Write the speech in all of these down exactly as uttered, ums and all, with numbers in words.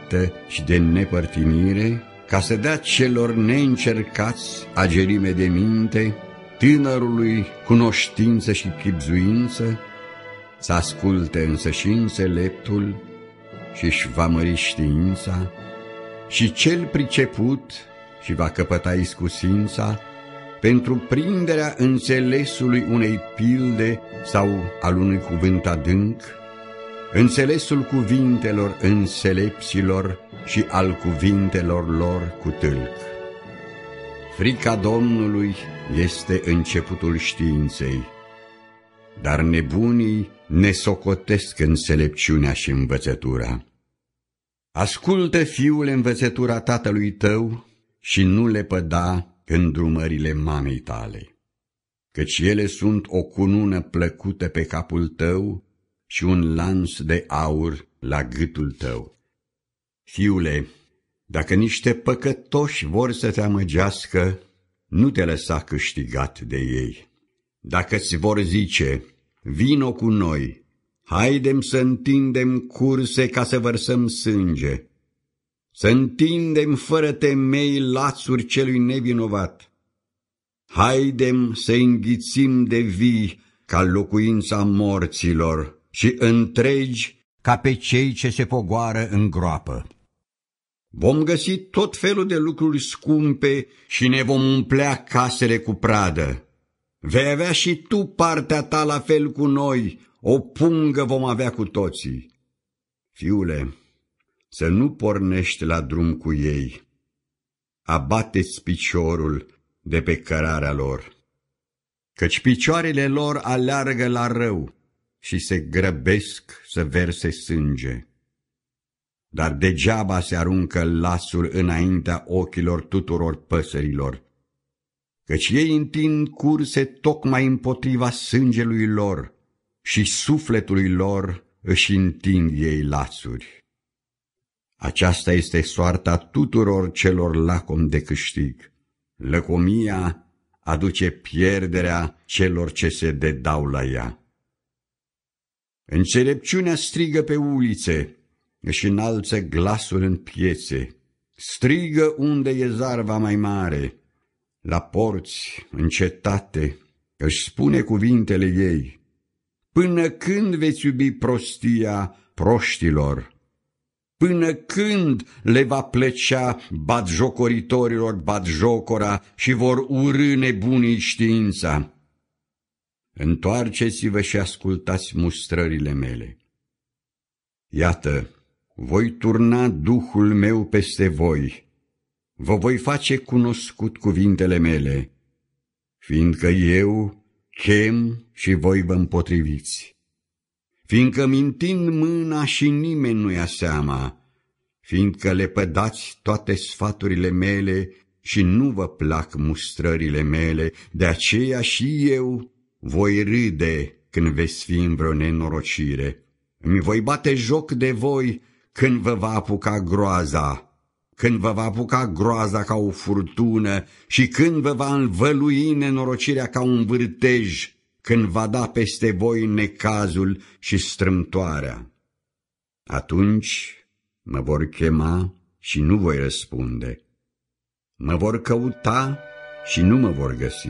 dreaptă și de nepărtinire, ca să dea celor neîncercați agerime de minte, tânărului cunoștință și chibzuință, să asculte însă și înțeleptul și-și va mări știința, și cel priceput și va căpăta iscusința pentru prinderea înțelesului unei pilde sau al unui cuvânt adânc, înțelesul cuvintelor înțelepților și al cuvintelor lor cu tâlc. Frica Domnului este începutul științei, dar nebunii ne socotesc înțelepciunea și învățătura. Ascultă, fiule, învățătura tatălui tău și nu le păda îndrumările mamei tale, căci ele sunt o cunună plăcută pe capul tău și un lans de aur la gâtul tău. Fiule, dacă niște păcătoși vor să te amăgească, nu te lăsa câștigat de ei. Dacă-ți vor zice, vino cu noi, haidem să întindem curse ca să vărsăm sânge, să întindem fără temei lațuri celui nevinovat, haidem să înghițim de vii ca locuința morților și întregi ca pe cei ce se pogoară în groapă. Vom găsi tot felul de lucruri scumpe și ne vom umplea casele cu pradă. Vei avea și tu partea ta la fel cu noi, o pungă vom avea cu toții. Fiule, să nu pornești la drum cu ei, abate-ți piciorul de pe cărarea lor, căci picioarele lor aleargă la rău și se grăbesc să verse sânge. Dar degeaba se aruncă lasul înaintea ochilor tuturor păsărilor, căci ei întind curse tocmai împotriva sângelui lor și sufletului lor își întind ei lațuri. Aceasta este soarta tuturor celor lacomi de câștig. Lăcomia aduce pierderea celor ce se dedau la ea. Înțelepciunea strigă pe ulițe, își înalță glasul în piețe, strigă unde e zarva mai mare, la porți, în cetate, își spune cuvintele ei. Până când veți iubi prostia proștilor? Până când le va plăcea batjocoritorilor batjocora și vor urâ nebunii știința? Întoarceți-vă și ascultați mustrările mele. Iată, voi turna Duhul meu peste voi, vă voi face cunoscut cuvintele mele, fiindcă eu chem și voi vă împotriviți. Fiindcă mintind mâna și nimeni nu ia seama, fiindcă le pădați toate sfaturile mele și nu vă plac mustrările mele, de aceea și eu voi râde când veți fi în vreo nenorocire. Îmi voi bate joc de voi când vă va apuca groaza, când vă va apuca groaza ca o furtună și când vă va învălui nenorocirea ca un vârtej, când va da peste voi necazul și strâmtoarea. Atunci mă vor chema și nu voi răspunde. Mă vor căuta și nu mă vor găsi.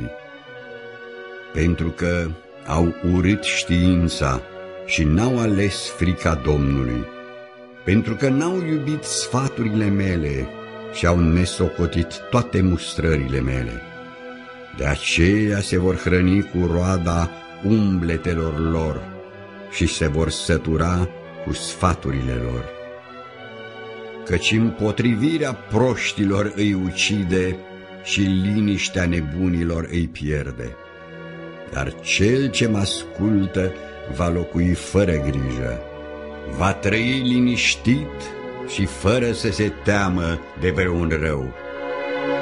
Pentru că au urât știința și n-au ales frica Domnului, pentru că n-au iubit sfaturile mele și au nesocotit toate mustrările mele. De aceea se vor hrăni cu roada umbletelor lor și se vor sătura cu sfaturile lor. Căci împotrivirea proștilor îi ucide și liniștea nebunilor îi pierde. Dar cel ce mă ascultă va locui fără grijă, va trăi liniștit și fără să se teamă de vreun rău.